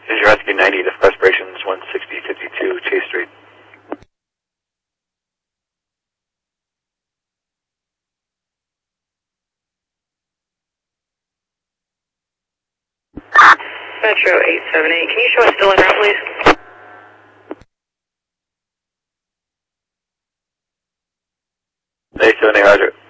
Vision Rescue 90, Diff Aspirations 16052 Chase Street. Metro 878, can you show us still en route, please? 878, roger.